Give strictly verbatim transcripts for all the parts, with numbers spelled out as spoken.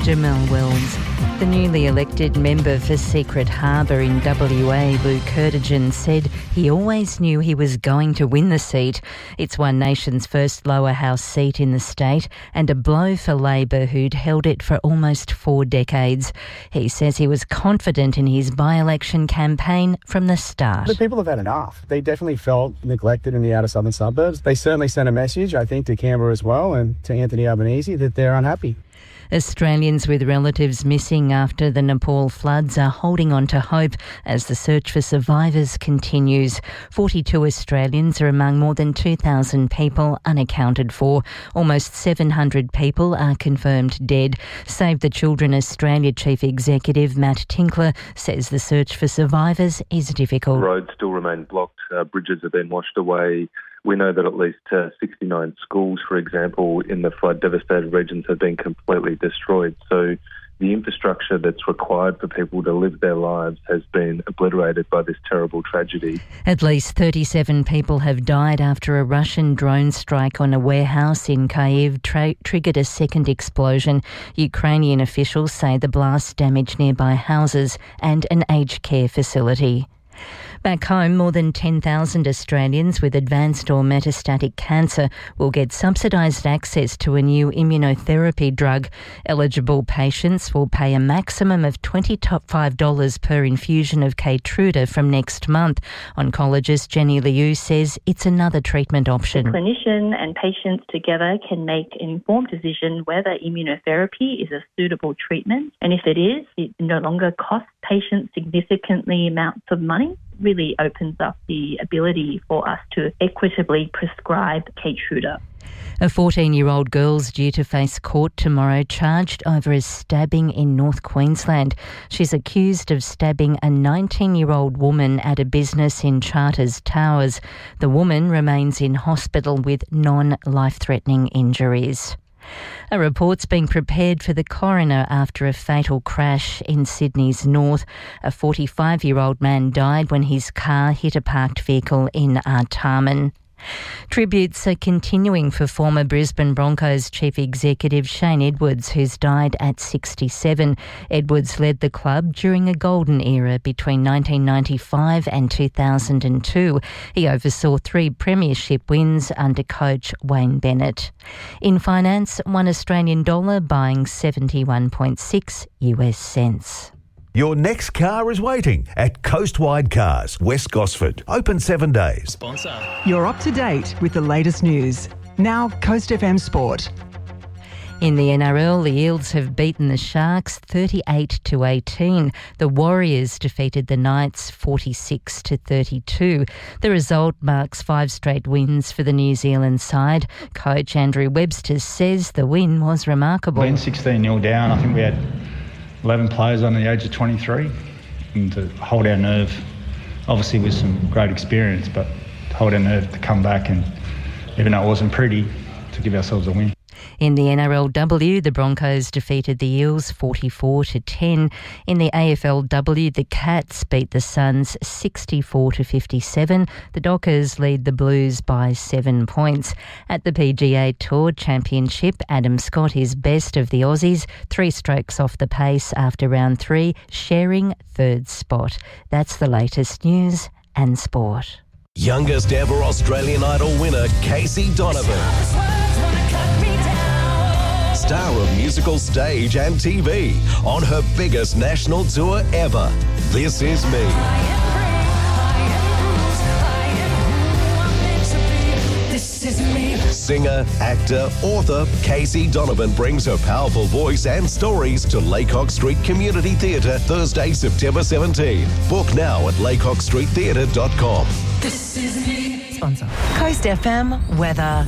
Jamal Wells. The newly elected member for Secret Harbour in W A, Lou Kerdigan, said he always knew he was going to win the seat. It's One Nation's first lower house seat in the state and a blow for Labor, who'd held it for almost four decades. He says he was confident in his by-election campaign from the start. The people have had enough. They definitely felt neglected in the outer southern suburbs. They certainly sent a message, I think, to Canberra as well and to Anthony Albanese that they're unhappy. Australians with relatives missing after the Nepal floods are holding on to hope as the search for survivors continues. forty-two Australians are among more than two thousand people unaccounted for. Almost seven hundred people are confirmed dead. Save the Children Australia Chief Executive Matt Tinkler says the search for survivors is difficult. Roads still remain blocked, uh, bridges have been washed away. We know that at least uh, sixty-nine schools, for example, in the flood-devastated regions have been completely destroyed. So the infrastructure that's required for people to live their lives has been obliterated by this terrible tragedy. At least thirty-seven people have died after a Russian drone strike on a warehouse in Kyiv tra- triggered a second explosion. Ukrainian officials say the blast damaged nearby houses and an aged care facility. Back home, more than ten thousand Australians with advanced or metastatic cancer will get subsidised access to a new immunotherapy drug. Eligible patients will pay a maximum of twenty-five dollars per infusion of Keytruda from next month. Oncologist Jenny Liu says it's another treatment option. The clinician and patients together can make an informed decision whether immunotherapy is a suitable treatment, and if it is, it no longer costs patients significantly amounts of money. Really opens up the ability for us to equitably prescribe Keytruda. A fourteen-year-old girl's due to face court tomorrow, charged over a stabbing in North Queensland. She's accused of stabbing a nineteen-year-old woman at a business in Charters Towers. The woman remains in hospital with non-life-threatening injuries. A report's being prepared for the coroner after a fatal crash in Sydney's north. A forty-five-year-old man died when his car hit a parked vehicle in Artarmon. Tributes are continuing for former Brisbane Broncos chief executive Shane Edwards, who's died at sixty-seven. Edwards led the club during a golden era between nineteen ninety-five and two thousand two. He oversaw three premiership wins under coach Wayne Bennett. In finance, one Australian dollar buying seventy-one point six U S cents. Your next car is waiting at Coastwide Cars, West Gosford. Open seven days. Sponsor. You're up to date with the latest news. Now, Coast F M Sport. In the N R L, the Eels have beaten the Sharks thirty-eight to eighteen. The Warriors defeated the Knights forty-six to thirty-two. The result marks five straight wins for the New Zealand side. Coach Andrew Webster says the win was remarkable. Being sixteen nil down, I think we had eleven players under the age of twenty-three, and to hold our nerve, obviously with some great experience, but to hold our nerve to come back and, even though it wasn't pretty, to give ourselves a win. In the N R L W, the Broncos defeated the Eels forty-four to ten. In the A F L W, the Cats beat the Suns sixty-four to fifty-seven. The Dockers lead the Blues by seven points. At the P G A Tour Championship, Adam Scott is best of the Aussies, three strokes off the pace after round three, sharing third spot. That's the latest news and sport. Youngest ever Australian Idol winner, Casey Donovan. Star of musical stage and T V on her biggest national tour ever. This Is Me. This is me. Singer, actor, author, Casey Donovan brings her powerful voice and stories to Laycock Street Community Theatre Thursday, September seventeenth. Book now at laycock street theatre dot com. This is me. Sponsor. Coast F M weather.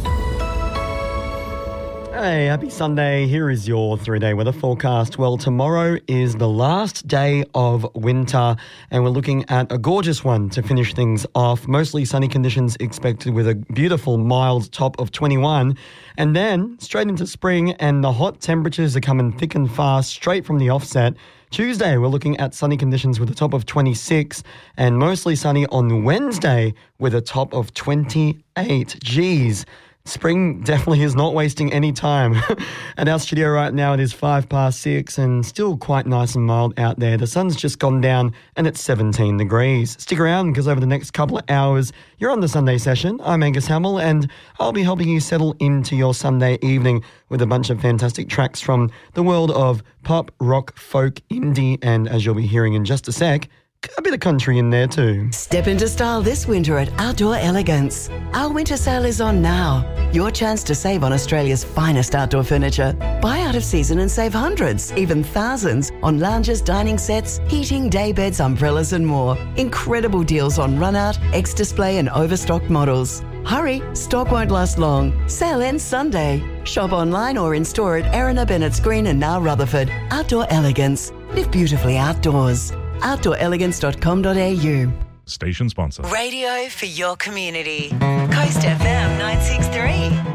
Hey, happy Sunday. Here is your three-day weather forecast. Well, tomorrow is the last day of winter, and we're looking at a gorgeous one to finish things off. Mostly sunny conditions expected with a beautiful mild top of twenty-one. And then straight into spring, and the hot temperatures are coming thick and fast straight from the offset. Tuesday, we're looking at sunny conditions with a top of twenty-six, and mostly sunny on Wednesday with a top of twenty-eight. Geez. spring definitely is not wasting any time. At our studio right now, it is five past six and still quite nice and mild out there. The sun's just gone down and it's seventeen degrees. Stick around because over the next couple of hours, you're on the Sunday session. I'm Angus Hamill and I'll be helping you settle into your Sunday evening with a bunch of fantastic tracks from the world of pop, rock, folk, indie, and as you'll be hearing in just a sec, a bit of country in there too. Step into style this winter at Outdoor Elegance. Our winter sale is on now. Your chance to save on Australia's finest outdoor furniture. Buy out of season and save hundreds, even thousands, on lounges, dining sets, heating, day beds, umbrellas and more. Incredible deals on run-out, ex-display and overstocked models. Hurry, stock won't last long. Sale ends Sunday. Shop online or in store at Erina, Bennett's Green and now Rutherford. Outdoor Elegance. Live beautifully outdoors. outdoor elegance dot com dot a u. Station sponsor. Radio for your community. Coast F M nine six three.